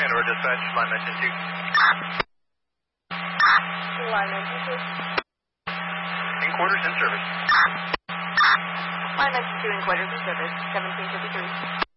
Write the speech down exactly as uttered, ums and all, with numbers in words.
Or dispatch, line mention two. Line mention two. In quarters in service. Line mention two in quarters in service, seventeen fifty-three.